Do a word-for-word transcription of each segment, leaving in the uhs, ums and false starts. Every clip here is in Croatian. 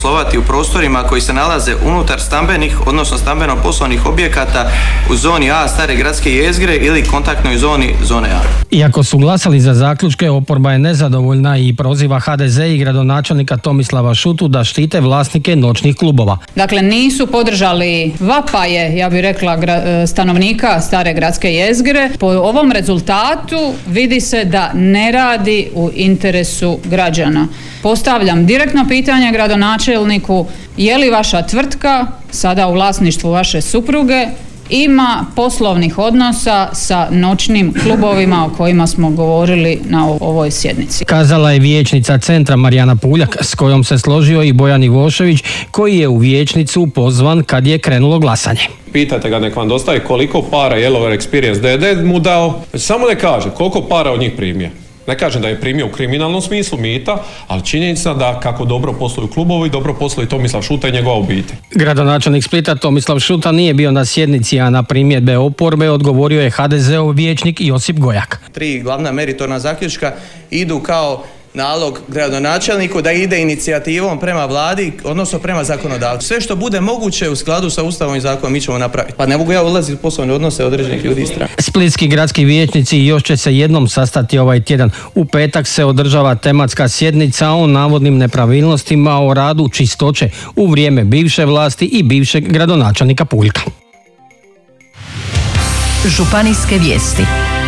poslovati u prostorima koji se nalaze unutar stambenih, odnosno stambeno-poslovnih objekata u zoni A stare gradske jezgre ili kontaktnoj zoni zone A. Iako su glasali za zaključke, oporba je nezadovoljna i proziva ha de ze i gradonačelnika Tomislava Šutu da štite vlasnike noćnih klubova. Dakle, nisu podržali vapaje, ja bih rekla, stanovnika stare gradske jezgre. Po ovom rezultatu vidi se da ne radi u interesu građana. Postavljam direktno pitanje gradonačelniku, je li vaša tvrtka, sada u vlasništvu vaše supruge, ima poslovnih odnosa sa noćnim klubovima o kojima smo govorili na ovoj sjednici. Kazala je vijećnica centra Marijana Puljak, s kojom se složio i Bojan Ivošević, koji je u vijećnicu pozvan kad je krenulo glasanje. Pitajte ga, nek vam dostavi koliko para Yellow Experience de de mu dao, samo ne kaže koliko para od njih primio. Ne kažem da je primio u kriminalnom smislu mita, ali činjenica da kako dobro posluju klubovi, dobro posluje Tomislav Šuta i njegova obitelj. Gradonačelnik Splita Tomislav Šuta nije bio na sjednici, a na primjedbe oporbe odgovorio je ha de zeov vijećnik Josip Gojak. Tri glavna meritorna zaključka idu kao nalog gradonačelniku da ide inicijativom prema vladi, odnosno prema zakonodavcu. Sve što bude moguće u skladu sa Ustavom i zakonom mi ćemo napraviti. Pa ne mogu ja ulaziti u poslovne odnose određenih ljudi iz strane. Splitski gradski vijećnici još će se jednom sastati ovaj tjedan. U petak se održava tematska sjednica o navodnim nepravilnostima o radu čistoće u vrijeme bivše vlasti i bivšeg gradonačelnika Puljka. Županijske vijesti.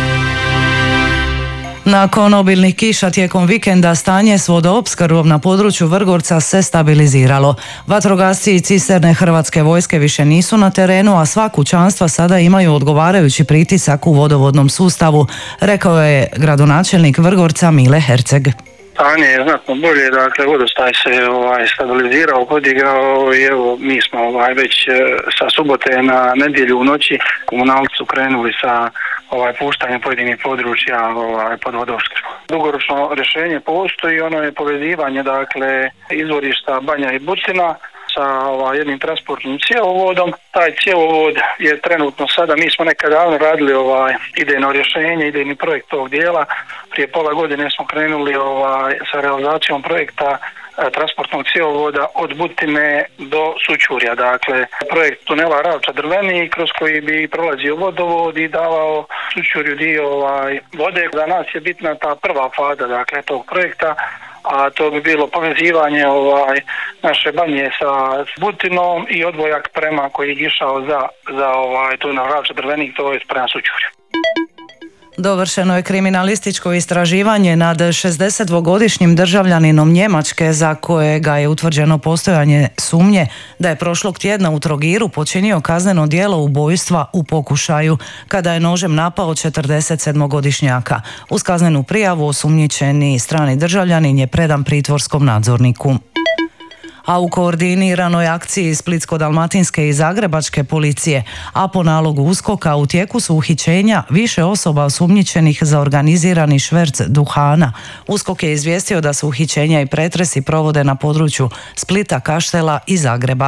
Nakon obilnih kiša tijekom vikenda stanje s vodoopskrbom na području Vrgorca se stabiliziralo. Vatrogasci i cisterne Hrvatske vojske više nisu na terenu, a sva kućanstva sada imaju odgovarajući pritisak u vodovodnom sustavu, rekao je gradonačelnik Vrgorca Mile Herceg. Stanje je znatno bolje, dakle vodostaj se ovaj, stabilizirao, podigao i evo mi smo ovaj, već sa subote na nedjelju u noći komunalci su krenuli sa ovaj, puštanjem pojedinih područja ovaj, pod vodoopskrbu. Dugoročno rješenje postoji, ono je povezivanje dakle izvorišta Banja i Bucina sa ovaj, jednim transportnim cjevovodom. Taj cjevovod je trenutno sada, mi smo nekad davno radili ovaj, idejno rješenje, idejni projekt tog dijela. Prije pola godine smo krenuli ovaj, sa realizacijom projekta e, transportnog cjevovoda od Butine do Sućurja. Dakle, projekt tunela Ravča-Drveni kroz koji bi prolazio vodovod i davao Sućurju dio ovaj, vode. Za nas je bitna ta prva faza dakle, tog projekta, a to bi bilo povezivanje ovaj, naše Banje sa Butinom i odvojak prema koji je išao za, za ovaj, tunel Ravča-Drvenik, to je prema Sućurju. Dovršeno je kriminalističko istraživanje nad šezdesetdvogodišnjim državljaninom Njemačke za kojega je utvrđeno postojanje sumnje da je prošlog tjedna u Trogiru počinio kazneno djelo ubojstva u pokušaju kada je nožem napao četrdesetsedmogodišnjaka. Uz kaznenu prijavu osumnjičeni strani državljanin je predan pritvorskom nadzorniku. A u koordiniranoj akciji Splitsko-dalmatinske i Zagrebačke policije, a po nalogu USKOK-a u tijeku su uhićenja više osoba osumnjičenih za organizirani šverc duhana. USKOK je izvijestio da su uhićenja i pretresi provode na području Splita, Kaštela i Zagreba.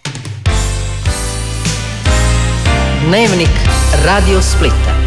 Dnevnik Radio Splita.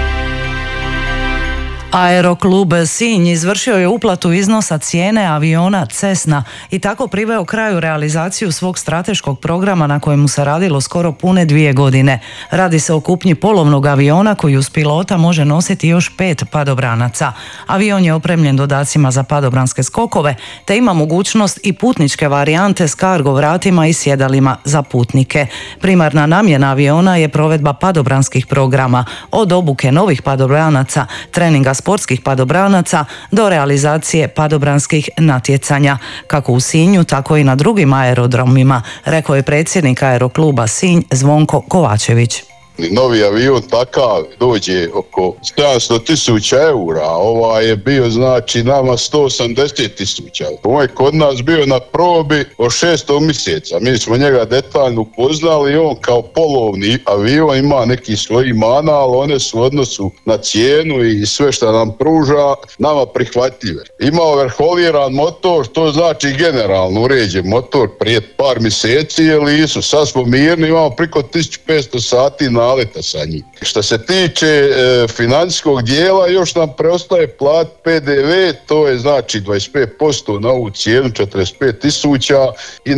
Aeroklub Sinj izvršio je uplatu iznosa cijene aviona Cessna i tako priveo kraju realizaciju svog strateškog programa na kojemu se radilo skoro pune dvije godine. Radi se o kupnji polovnog aviona koji uz pilota može nositi još pet padobranaca. Avion je opremljen dodacima za padobranske skokove te ima mogućnost i putničke varijante s kargo vratima i sjedalima za putnike. Primarna namjena aviona je provedba padobranskih programa, od obuke novih padobranaca, treninga sportskih padobranaca do realizacije padobranskih natjecanja, kako u Sinju, tako i na drugim aerodromima, rekao je predsjednik Aerokluba Sinj Zvonko Kovačević. Novi avion takav dođe oko sedamsto tisuća eura, ovaj je bio znači nama sto osamdeset tisuća. Ovaj je kod nas bio na probi od šestog mjeseca. Mi smo njega detaljno upoznali i on kao polovni avion ima neki svoj mana, ali one su u odnosu na cijenu i sve što nam pruža nama prihvatljive. Imao verholiran motor, to znači generalno uređen motor prije par mjeseci, ili su sad smo mirni, imamo priko tisuću petsto sati na naleta sa njim. Što se tiče e, financijskog dijela, još nam preostaje plat P D V, to je znači dvadeset pet posto na ovu cijenu četrdeset pet tisuća i